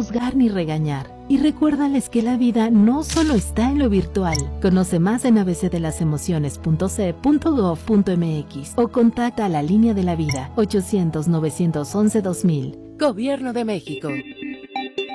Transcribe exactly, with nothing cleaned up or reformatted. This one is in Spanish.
juzgar ni regañar. Y recuérdales que la vida no solo está en lo virtual. Conoce más en a b c de las emociones punto c punto gov punto m x o contacta a la línea de la vida ochocientos, novecientos once, dos mil. Gobierno de México.